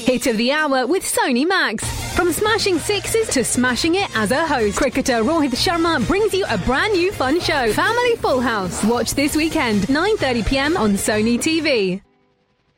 Hit of the hour with Sony Max. From smashing sixes to smashing it as a host, cricketer Rohit Sharma brings you a brand new fun show, Family Full House. Watch this weekend, 9:30 p.m. on Sony TV.